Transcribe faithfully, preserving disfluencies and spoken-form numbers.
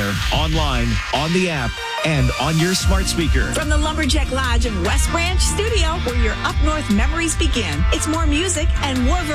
air, online, on the app, and on your smart speaker. From the Lumberjack Lodge in West Branch Studio, where your up north memories begin. It's more music and more variety.